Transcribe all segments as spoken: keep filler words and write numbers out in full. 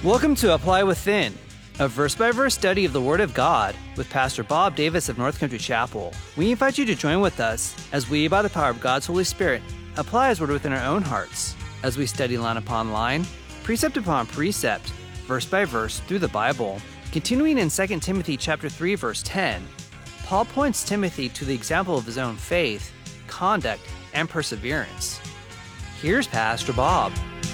Welcome to Apply Within, a verse-by-verse study of the Word of God with Pastor Bob Davis of North Country Chapel. We invite you to join with us as we, by the power of God's Holy Spirit, apply His Word within our own hearts as we study line upon line, precept upon precept, verse by verse through the Bible. Continuing in Second Timothy chapter three, verse ten, Paul points Timothy to the example of his own faith, conduct, and perseverance. Here's Pastor Bob.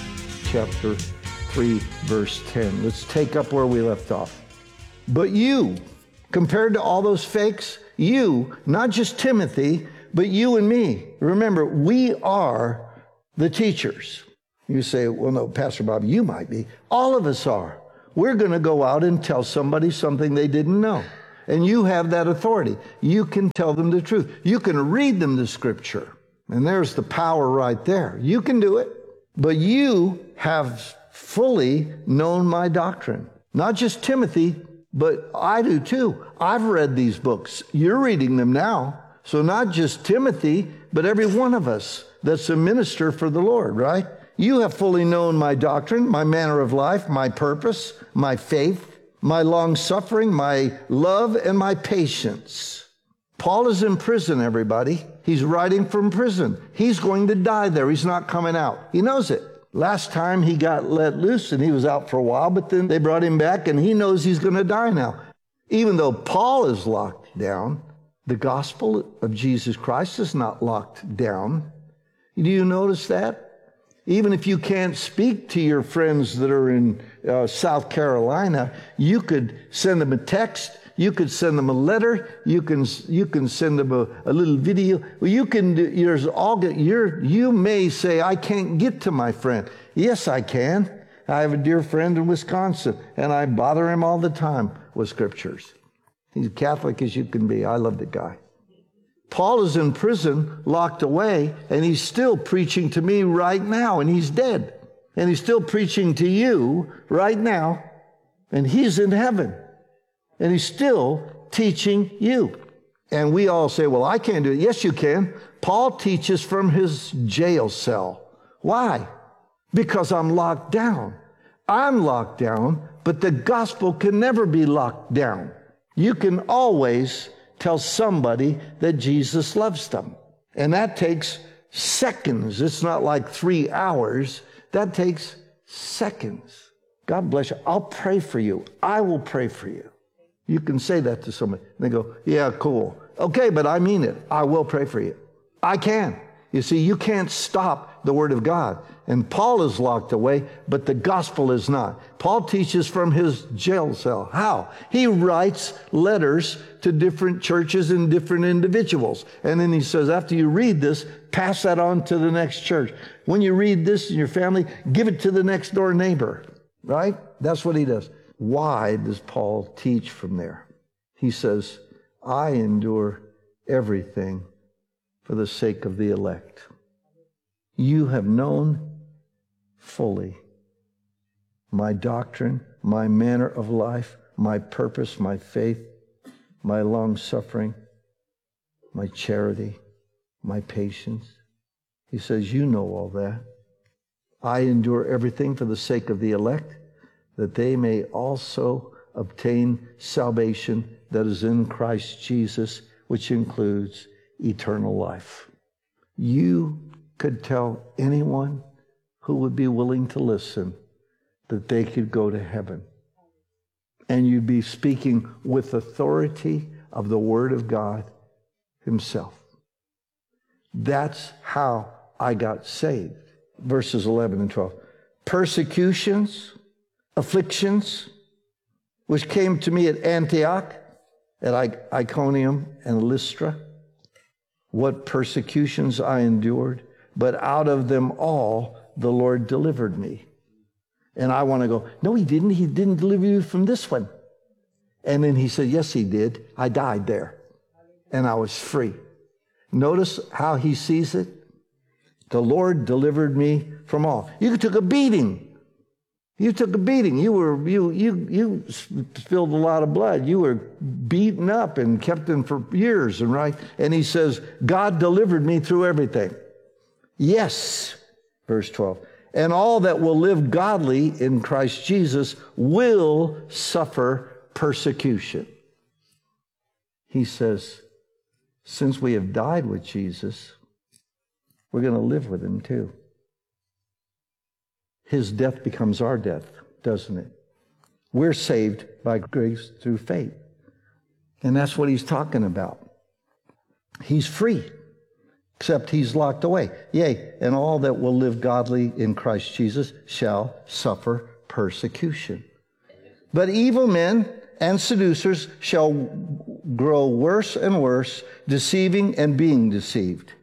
Chapter three, verse ten. Let's take up where we left off. But you, compared to all those fakes, you, not just Timothy, but you and me. Remember, we are the teachers. You say, well, no, Pastor Bob, you might be. All of us are. We're going to go out and tell somebody something they didn't know. And you have that authority. You can tell them the truth. You can read them the scripture. And there's the power right there. You can do it. But you have fully known my doctrine. Not just Timothy, but I do too. I've read these books. You're reading them now. So not just Timothy, but every one of us that's a minister for the Lord, right? You have fully known my doctrine, my manner of life, my purpose, my faith, my long-suffering, my love, and my patience. Paul is in prison, everybody. He's writing from prison. He's going to die there. He's not coming out. He knows it. Last time he got let loose and he was out for a while, but then they brought him back and he knows he's going to die now. Even though Paul is locked down, the gospel of Jesus Christ is not locked down. Do you notice that? Even if you can't speak to your friends that are in uh, South Carolina, you could send them a text. You could send them a letter. You can you can send them a, a little video. Well, you can. There's all. You're, you may say, I can't get to my friend. Yes, I can. I have a dear friend in Wisconsin, and I bother him all the time with scriptures. He's Catholic as you can be. I love the guy. Paul is in prison, locked away, and he's still preaching to me right now, and he's dead. And he's still preaching to you right now, and he's in heaven. And he's still teaching you. And we all say, well, I can't do it. Yes, you can. Paul teaches from his jail cell. Why? Because I'm locked down. I'm locked down, but the gospel can never be locked down. You can always tell somebody that Jesus loves them. And that takes seconds. It's not like three hours. That takes seconds. God bless you. I'll pray for you. I will pray for you. You can say that to somebody. They go, yeah, cool. Okay, but I mean it. I will pray for you. I can. You see, you can't stop the Word of God. And Paul is locked away, but the gospel is not. Paul teaches from his jail cell. How? He writes letters to different churches and different individuals. And then he says, after you read this, pass that on to the next church. When you read this in your family, give it to the next door neighbor. Right? That's what he does. Why does Paul teach from there? He says, I endure everything for the sake of the elect. You have known fully my doctrine, my manner of life, my purpose, my faith, my long-suffering, my charity, my patience. He says, you know all that. I endure everything for the sake of the elect, that they may also obtain salvation that is in Christ Jesus, which includes eternal life. You could tell anyone who would be willing to listen that they could go to heaven. And you'd be speaking with authority of the Word of God Himself. That's how I got saved. Verses eleven and twelve. Persecutions, afflictions, which came to me at Antioch, at Iconium and Lystra. What persecutions I endured, but out of them all the Lord delivered me. And I want to go, no, He didn't. He didn't deliver you from this one. And then He said, yes, He did. I died there. And I was free. Notice how He sees it. The Lord delivered me from all. You took a beating. You took a beating. You were you you you spilled a lot of blood. You were beaten up and kept in for years, and right. And He says, God delivered me through everything. Yes, verse twelve. and all that will live godly in Christ Jesus will suffer persecution. He says, since we have died with Jesus, we're going to live with him too. His death becomes our death, doesn't it? We're saved by grace through faith. And that's what he's talking about. He's free, except he's locked away. Yea, and all that will live godly in Christ Jesus shall suffer persecution. But evil men and seducers shall grow worse and worse, deceiving and being deceived.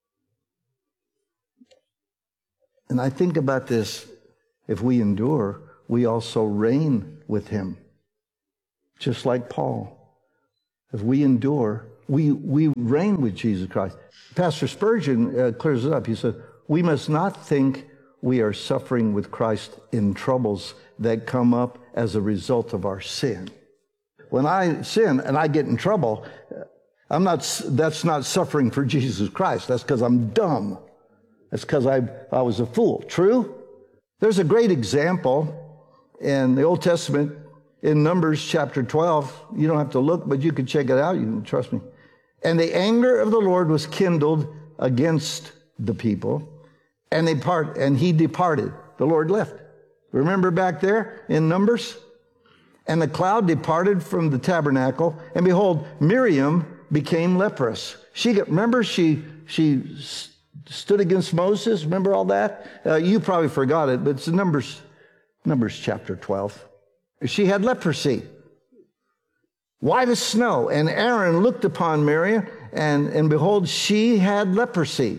And I think about this, if we endure, we also reign with him. Just like Paul. If we endure, we, we reign with Jesus Christ. Pastor Spurgeon uh, clears it up. He said, we must not think we are suffering with Christ in troubles that come up as a result of our sin. When I sin and I get in trouble, I'm not, that's not suffering for Jesus Christ. That's because I'm dumb. That's because I, I was a fool. True? There's a great example in the Old Testament in Numbers chapter twelve. You don't have to look, but you can check it out. You can trust me. And the anger of the Lord was kindled against the people, and they part, and he departed. The Lord left. Remember back there in Numbers? And the cloud departed from the tabernacle, and behold, Miriam became leprous. She got, remember she she stood against Moses. Remember all that? Uh, you probably forgot it, but it's Numbers Numbers chapter twelve. She had leprosy, white as snow. And Aaron looked upon Miriam, and, and behold, she had leprosy.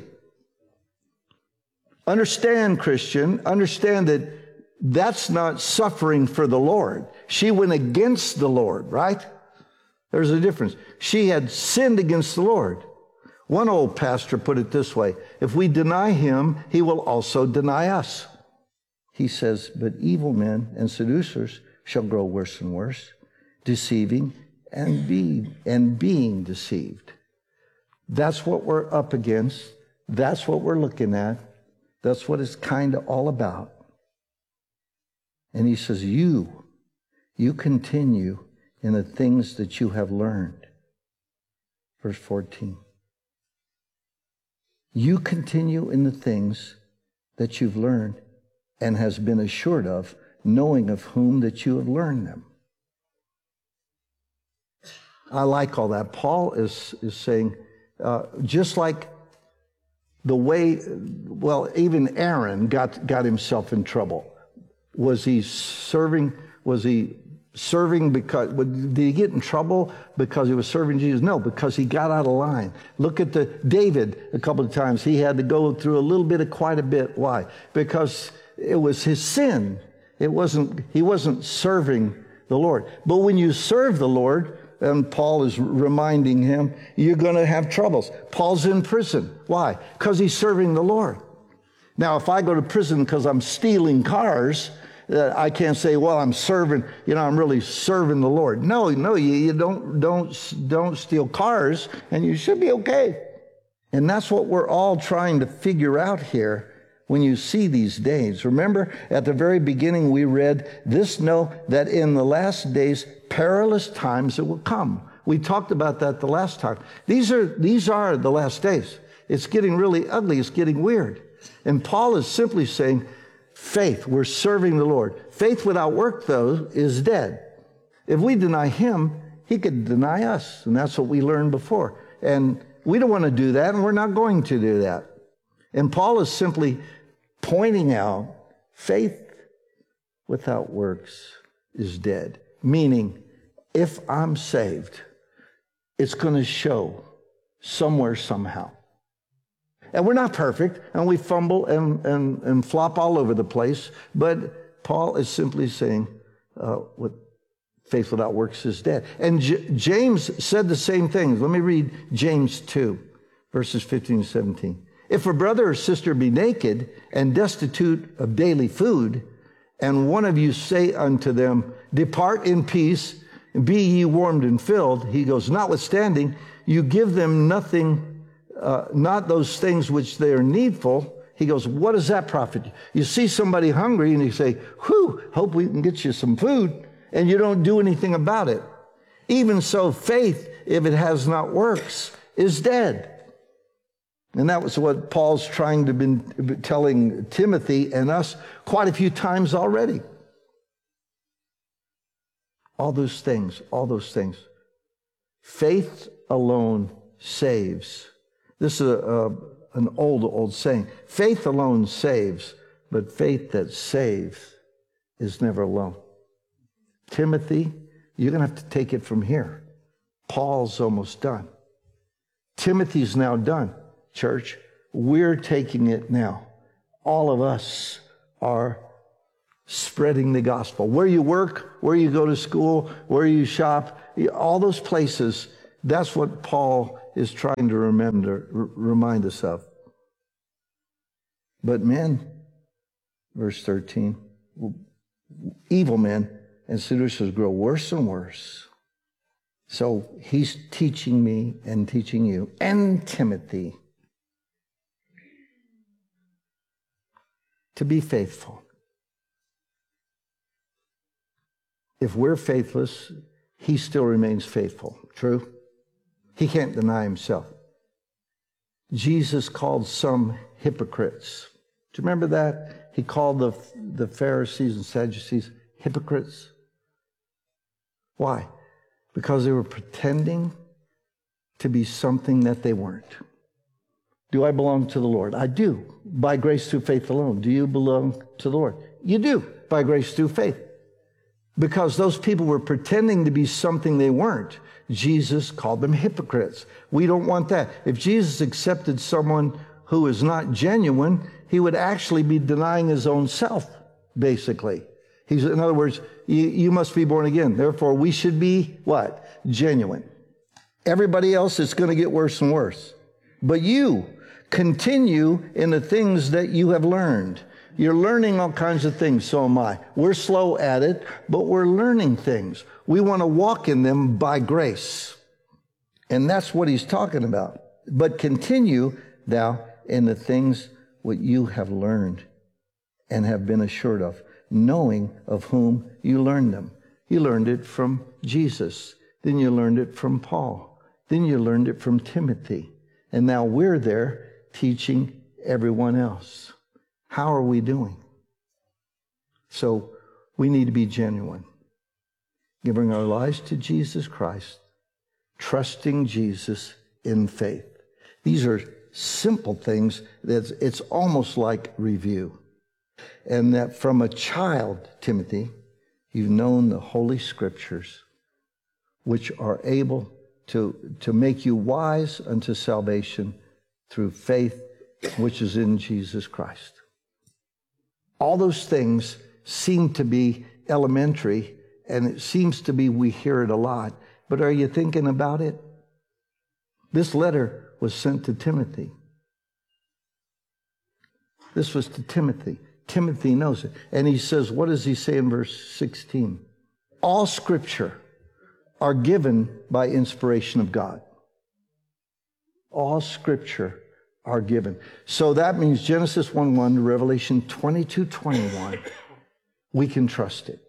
Understand, Christian, understand that that's not suffering for the Lord. She went against the Lord, right? There's a difference. She had sinned against the Lord. One old pastor put it this way: if we deny him, he will also deny us. He says, but evil men and seducers shall grow worse and worse, deceiving and being, and being deceived. That's what we're up against. That's what we're looking at. That's what it's kind of all about. And he says, you, you continue in the things that you have learned. Verse fourteen. You continue in the things that you've learned and has been assured of, knowing of whom that you have learned them. I like all that. Paul is, is saying, uh, just like the way, well, even Aaron got, got himself in trouble. Was he serving, was he serving because, did he get in trouble because he was serving Jesus? No, because he got out of line. Look at the David a couple of times. He had to go through a little bit of quite a bit. Why? Because it was his sin. It wasn't, he wasn't serving the Lord. But when you serve the Lord, and Paul is reminding him, you're going to have troubles. Paul's in prison. Why? Because he's serving the Lord. Now, if I go to prison because I'm stealing cars, uh, I can't say, well, I'm serving, you know, I'm really serving the Lord. No, no, you, you don't, don't, don't steal cars, and you should be okay. And that's what we're all trying to figure out here. When you see these days, remember at the very beginning we read, this know that in the last days perilous times it will come. We talked about that the last time. These are, these are the last days. It's getting really ugly. It's getting weird. And Paul is simply saying, faith, we're serving the Lord. Faith without work, though, is dead. If we deny him, he could deny us. And that's what we learned before. And we don't want to do that, and we're not going to do that. And Paul is simply pointing out faith without works is dead. Meaning, if I'm saved, it's going to show somewhere, somehow. And we're not perfect, and we fumble and, and, and flop all over the place. But Paul is simply saying, uh, what faith without works is dead. And J- James said the same thing. Let me read James two, verses fifteen and seventeen. If a brother or sister be naked and destitute of daily food, and one of you say unto them, depart in peace, and be ye warmed and filled, he goes, notwithstanding, you give them nothing, uh, not those things which they are needful, He goes, what does that profit you? You see somebody hungry and you say, whew, hope we can get you some food, and you don't do anything about it. Even so, faith, if it has not works, is dead. And that was what Paul's trying to be telling Timothy and us quite a few times already. All those things, all those things. Faith alone saves. This is a, a, an old, old saying. Faith alone saves, but faith that saves is never alone. Timothy, you're going to have to take it from here. Paul's almost done. Timothy's now done. Church, we're taking it now. All of us are spreading the gospel. Where you work, where you go to school, where you shop, all those places, that's what Paul is trying to remember, r- remind us of. But men, verse thirteen, evil men and seducers grow worse and worse. So he's teaching me and teaching you and Timothy to be faithful. If we're faithless, he still remains faithful. True? He can't deny himself. Jesus called some hypocrites. Do you remember that? He called the, the Pharisees and Sadducees hypocrites. Why? Because they were pretending to be something that they weren't. Do I belong to the Lord? I do. By grace through faith alone. Do you belong to the Lord? You do. By grace through faith. Because those people were pretending to be something they weren't. Jesus called them hypocrites. We don't want that. If Jesus accepted someone who is not genuine, he would actually be denying his own self, basically. He's, in other words, you, you must be born again. Therefore, we should be what? Genuine. Everybody else, it's going to get worse and worse. But you continue in the things that you have learned. You're learning all kinds of things, so am I. We're slow at it, but we're learning things. We want to walk in them by grace. And that's what he's talking about. But continue thou in the things what you have learned and have been assured of, knowing of whom you learned them. You learned it from Jesus. Then you learned it from Paul. Then you learned it from Timothy. And now we're there teaching everyone else. How are we doing? So we need to be genuine. Giving our lives to Jesus Christ. Trusting Jesus in faith. These are simple things that it's almost like review. And that from a child, Timothy, you've known the Holy Scriptures, which are able to, to make you wise unto salvation through faith, which is in Jesus Christ. All those things seem to be elementary, and it seems to be we hear it a lot. But are you thinking about it? This letter was sent to Timothy. This was to Timothy. Timothy knows it. And he says, what does he say in verse sixteen? All Scripture are given by inspiration of God. All Scripture are given. So that means Genesis one one to Revelation twenty-two twenty-one, we can trust it.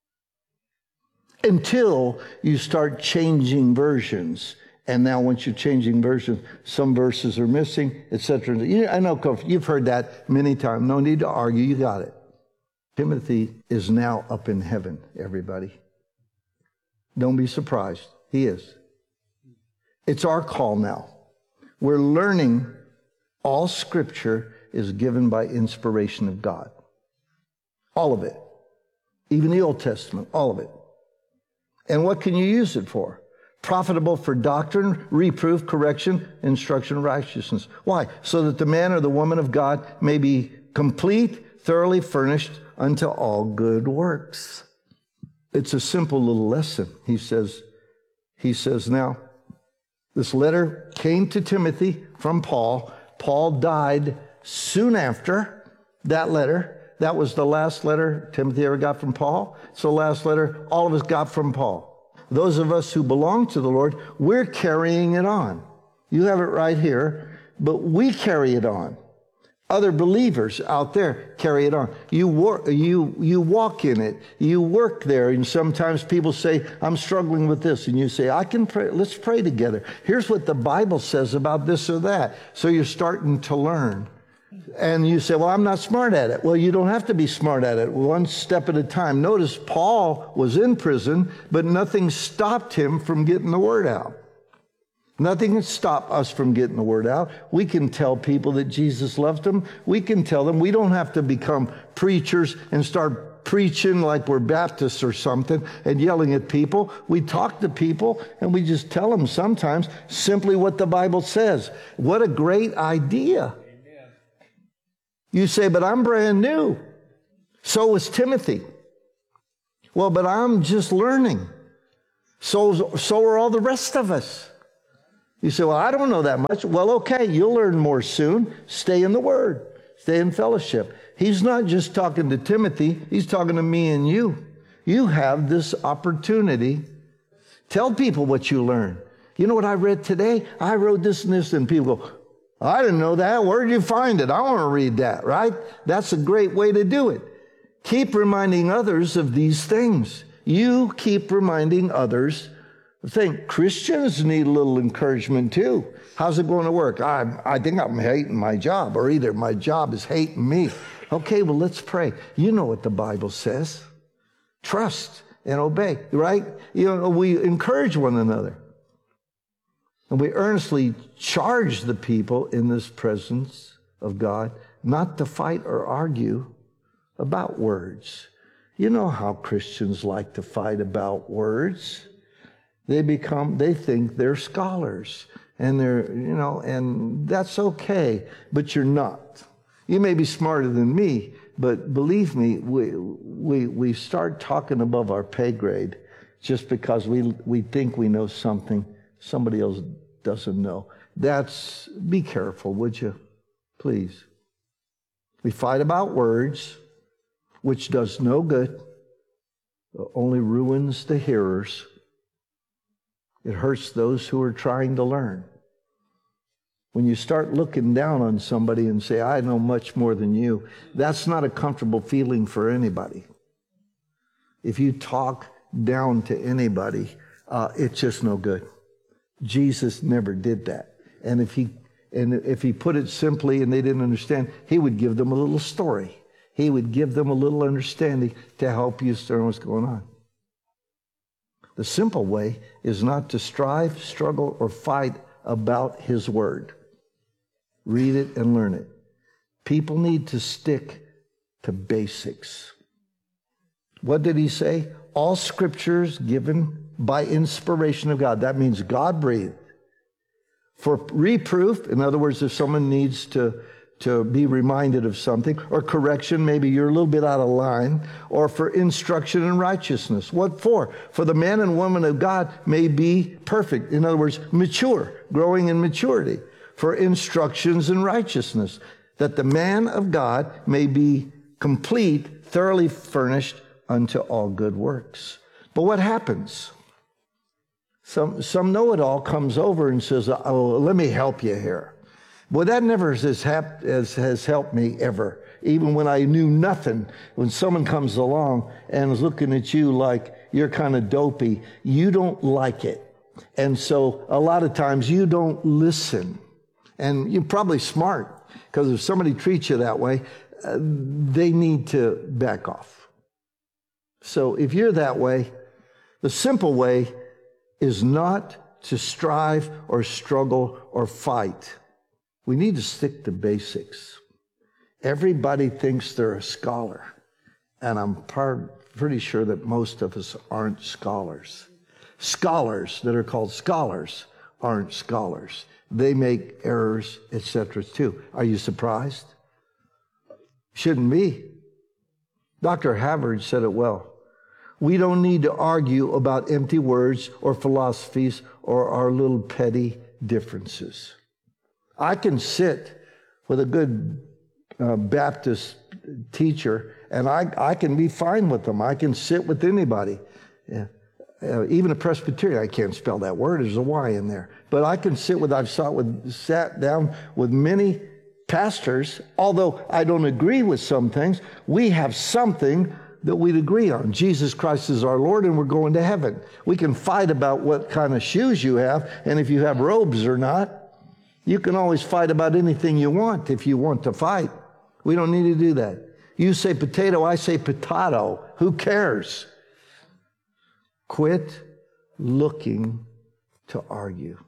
Until you start changing versions. And now once you're changing versions, some verses are missing, et cetera. I know you've heard that many times. No need to argue. You got it. Timothy is now up in heaven, everybody. Don't be surprised. He is. It's our call now. We're learning all Scripture is given by inspiration of God. All of it. Even the Old Testament, all of it. And what can you use it for? Profitable for doctrine, reproof, correction, instruction, righteousness. Why? So that the man or the woman of God may be complete, thoroughly furnished unto all good works. It's a simple little lesson. He says, he says, now, this letter came to Timothy from Paul. Paul died soon after that letter. That was the last letter Timothy ever got from Paul. It's the last letter all of us got from Paul. Those of us who belong to the Lord, we're carrying it on. You have it right here, but we carry it on. Other believers out there carry it on. You work, you, you walk in it. You work there. And sometimes people say, I'm struggling with this. And you say, I can pray. Let's pray together. Here's what the Bible says about this or that. So you're starting to learn. And you say, well, I'm not smart at it. Well, you don't have to be smart at it. One step at a time. Notice Paul was in prison, but nothing stopped him from getting the word out. Nothing can stop us from getting the word out. We can tell people that Jesus loved them. We can tell them. We don't have to become preachers and start preaching like we're Baptists or something and yelling at people. We talk to people and we just tell them sometimes simply what the Bible says. What a great idea. Amen. You say, but I'm brand new. So was Timothy. Well, but I'm just learning. So, so are all the rest of us. You say, well, I don't know that much. Well, okay, you'll learn more soon. Stay in the Word. Stay in fellowship. He's not just talking to Timothy. He's talking to me and you. You have this opportunity. Tell people what you learn. You know what I read today? I wrote this and this, and people go, I didn't know that. Where did you find it? I want to read that, right? That's a great way to do it. Keep reminding others of these things. You keep reminding others. I think Christians need a little encouragement too. How's it going to work? I, I think I'm hating my job, or either my job is hating me. Okay, well, let's pray. You know what the Bible says. Trust and obey, right? You know, we encourage one another. And we earnestly charge the people in this presence of God not to fight or argue about words. You know how Christians like to fight about words. They become, they think they're scholars, and they're, you know, and that's okay, but you're not. You may be smarter than me, but believe me, we we we start talking above our pay grade just because we we think we know something somebody else doesn't know. That's, be careful, would you? Please. We fight about words, which does no good, only ruins the hearers. It hurts those who are trying to learn. When you start looking down on somebody and say, I know much more than you, that's not a comfortable feeling for anybody. If you talk down to anybody, uh, it's just no good. Jesus never did that. And if he and if he put it simply and they didn't understand, he would give them a little story. He would give them a little understanding to help you understand what's going on. The simple way is not to strive, struggle, or fight about his word. Read it and learn it. People need to stick to basics. What did he say? All scriptures given by inspiration of God. That means God breathed. For reproof, in other words, if someone needs to to be reminded of something, or correction, maybe you're a little bit out of line, or for instruction in righteousness. What for? For the man and woman of God may be perfect. In other words, mature, growing in maturity. For instructions in righteousness, that the man of God may be complete, thoroughly furnished unto all good works. But what happens? Some, some know-it-all comes over and says, oh, let me help you here. Well, that never has, hap- has, has helped me ever. Even when I knew nothing, when someone comes along and is looking at you like you're kind of dopey, you don't like it. And so a lot of times you don't listen. And you're probably smart, because if somebody treats you that way, uh, they need to back off. So if you're that way, the simple way is not to strive or struggle or fight. We need to stick to basics. Everybody thinks they're a scholar, and I'm part, pretty sure that most of us aren't scholars. Scholars that are called scholars aren't scholars. They make errors, et cetera too. Are you surprised? Shouldn't be. Doctor Havard said it well. We don't need to argue about empty words or philosophies or our little petty differences. I can sit with a good uh, Baptist teacher, and I, I can be fine with them. I can sit with anybody. Yeah. Uh, even a Presbyterian, I can't spell that word. There's a Y in there. But I can sit with, I've sat, with, sat down with many pastors, although I don't agree with some things, we have something that we'd agree on. Jesus Christ is our Lord, and we're going to heaven. We can fight about what kind of shoes you have and if you have robes or not. You can always fight about anything you want if you want to fight. We don't need to do that. You say potato, I say potato. Who cares? Quit looking to argue.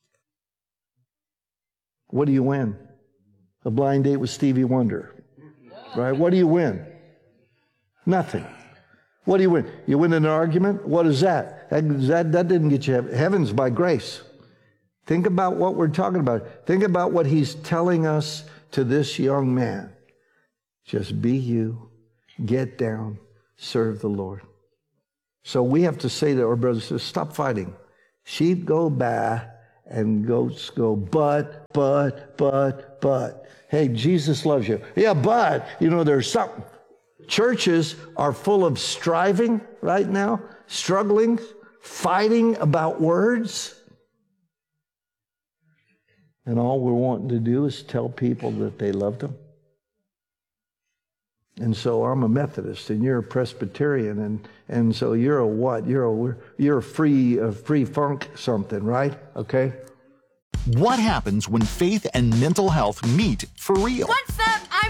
What do you win? A blind date with Stevie Wonder. Right? What do you win? Nothing. What do you win? You win an argument? What is that? That, that, that didn't get you heaven. Heaven's by grace. Think about what we're talking about. Think about what he's telling us to this young man. Just be you, get down, serve the Lord. So we have to say to our brothers, stop fighting. Sheep go baa and goats go but, but, but, but. Hey, Jesus loves you. Yeah, but, you know, there's something. Churches are full of striving right now, struggling, fighting about words. And all we're wanting to do is tell people that they love them. And so I'm a Methodist, and you're a Presbyterian, and, and so you're a what? You're a you're a free a free funk something, right? Okay. What happens when faith and mental health meet for real? What